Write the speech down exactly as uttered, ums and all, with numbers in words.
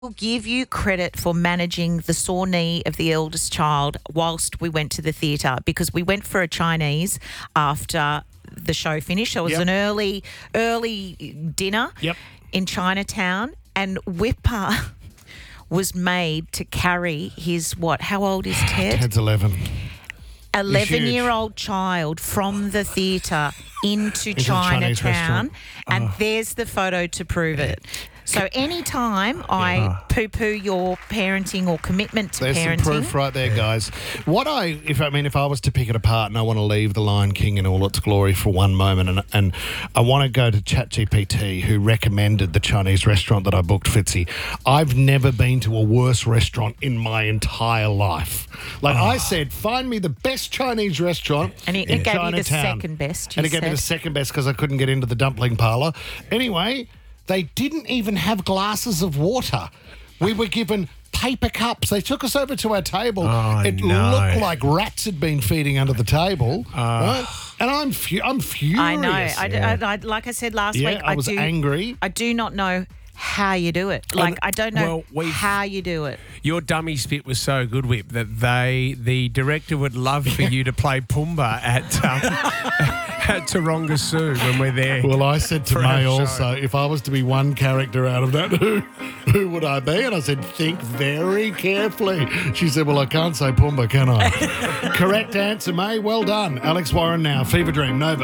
will give you credit for managing the sore knee of the eldest child whilst we went to the theatre, because we went for a Chinese after the show finished. So it was Yep. an early, early dinner Yep. in Chinatown, and Whipper was made to carry his, what, how old is Ted? Ted's eleven. eleven-year-old child from the theatre into, Into the Chinese Chinatown, restaurant. and there's the photo to prove it. So anytime I poo-poo your parenting or commitment to There's parenting, some proof right there, guys. What I, if I mean, if I was to pick it apart, and I want to leave The Lion King in all its glory for one moment, and and I want to go to ChatGPT, who recommended the Chinese restaurant that I booked, Fitzy. I've never been to a worse restaurant in my entire life. Like I said, find me the best Chinese restaurant and it, in it gave you the Chinatown. second best. You And it gave me said. the second best because I couldn't get into the dumpling parlour. Anyway, they didn't even have glasses of water. We were given paper cups. They took us over to our table. Oh, it no. looked like rats had been feeding under the table. Right? And I'm fu- I'm furious. I know. I, d- I- I- like I said last Yeah, week, I was do, angry. I do not know how you do it. Like, I don't know well, we've- how you do it. Your dummy spit was so good, Whip, that they the director would love for you to play Pumbaa at um, at Taronga Zoo when we're there. Well, I said to For our May show. also, if I was to be one character out of that, who who would I be? And I said, think very carefully. She said, well, I can't say Pumbaa, can I? Correct answer, May. Well done. Alex Warren now. Fever Dream, Nova.